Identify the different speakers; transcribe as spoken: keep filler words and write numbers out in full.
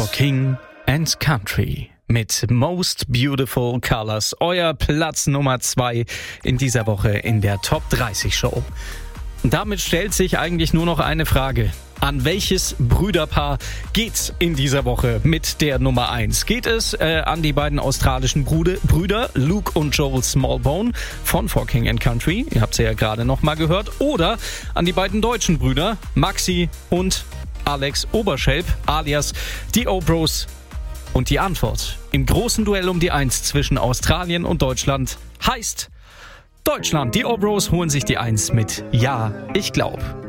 Speaker 1: for King and Country mit Most Beautiful Colors. Euer Platz Nummer zwei in dieser Woche in der Top dreißig Show. Und damit stellt sich eigentlich nur noch eine Frage. An welches Brüderpaar geht's in dieser Woche mit der Nummer eins? Geht es äh, an die beiden australischen Brude, Brüder Luke und Joel Smallbone von For King and Country? Ihr habt sie ja gerade noch mal gehört. Oder an die beiden deutschen Brüder Maxi und Alex Oberschelp alias die O-Bros? Und die Antwort im großen Duell um die Eins zwischen Australien und Deutschland heißt Deutschland. Die O-Bros holen sich die Eins mit Ja, ich glaub.